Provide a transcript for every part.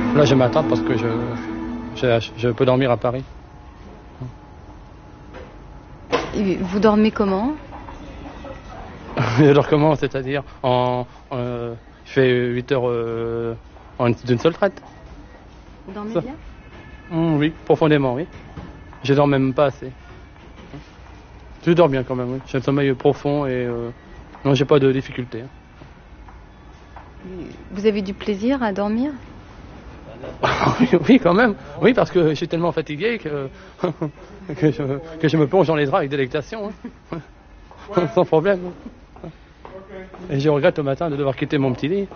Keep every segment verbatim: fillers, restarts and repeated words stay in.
Là, je m'attends parce que je, je, je peux dormir à Paris. Et vous dormez comment? Je dors comment, c'est-à-dire en, en euh, je fais huit heures euh, en d'une seule traite. Vous dormez Ça. bien? Mmh, oui, profondément, oui. Je dors même pas assez. Je dors bien quand même, oui. J'ai un sommeil profond et euh, non, j'ai pas de difficultés. Vous avez du plaisir à dormir? Oui, quand même. Oui, parce que je suis tellement fatigué que, que, je, que je me plonge dans les draps avec délectation. Hein. Sans problème. Et je regrette au matin de devoir quitter mon petit lit.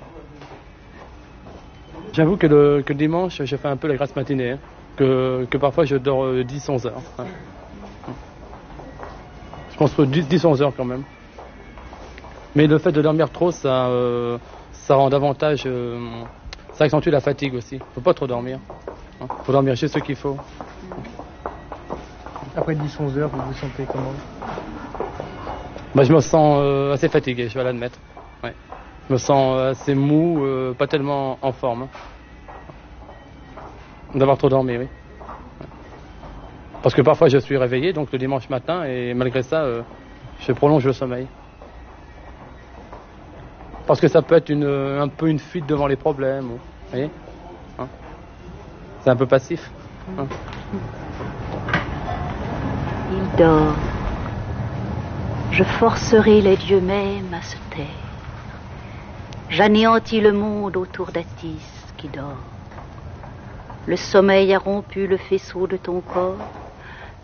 J'avoue que le, que le dimanche, je fais un peu la grasse matinée. Hein. Que, que parfois je dors dix à onze heures. Hein. Je pense que dix à onze heures quand même. Mais le fait de dormir trop, ça, euh, ça rend davantage... Euh, ça accentue la fatigue aussi. Faut pas trop dormir. Hein. Faut dormir juste ce qu'il faut. Après dix à onze heures, vous vous sentez comment? Bah, je me sens euh, assez fatigué, je vais l'admettre. Ouais. Je me sens assez mou, euh, pas tellement en forme. D'avoir trop dormi, oui. Parce que parfois je suis réveillé, donc le dimanche matin, et malgré ça, euh, je prolonge le sommeil. Parce que ça peut être une, un peu une fuite devant les problèmes. Vous voyez, hein? C'est un peu passif. Hein? Il dort. Je forcerai les dieux mêmes à se taire. J'anéantis le monde autour d'Atis qui dort. Le sommeil a rompu le faisceau de ton corps.